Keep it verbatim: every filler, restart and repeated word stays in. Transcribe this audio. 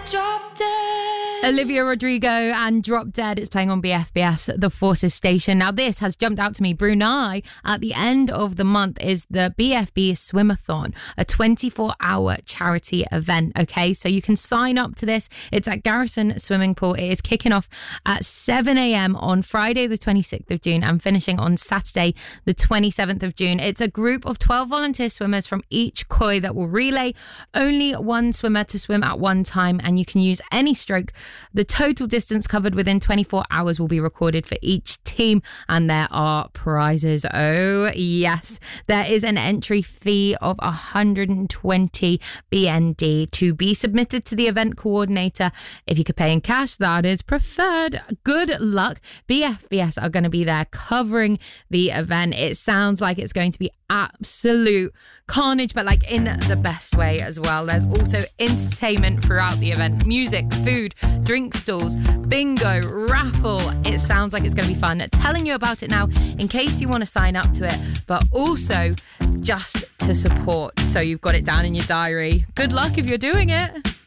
Drop Dead. Olivia Rodrigo and Drop Dead. It's playing on B F B S, the Forces station. Now, this has jumped out to me. Brunei, at the end of the month, is the B F B Swimathon, a twenty-four hour charity event. Okay, so you can sign up to this. It's at Garrison Swimming Pool. It is kicking off at seven a.m. on Friday, the twenty-sixth of June, and finishing on Saturday, the twenty-seventh of June. It's a group of twelve volunteer swimmers from each koi that will relay only one swimmer to swim at one time, and you can use any stroke. The total distance covered within twenty-four hours will be recorded for each team, and there are prizes. Oh yes, there is an entry fee of one hundred twenty B N D to be submitted to the event coordinator. If you could pay in cash, that is preferred. Good luck. B F B S are going to be there covering the event. It sounds like it's going to be absolute carnage, but like in the best way as well. There's also entertainment throughout the event: music, food, drink stalls, bingo, raffle. It sounds like it's going to be fun. Telling you about it now in case you want to sign up to it, but also just to support, so you've got it down in your diary. Good luck if you're doing it.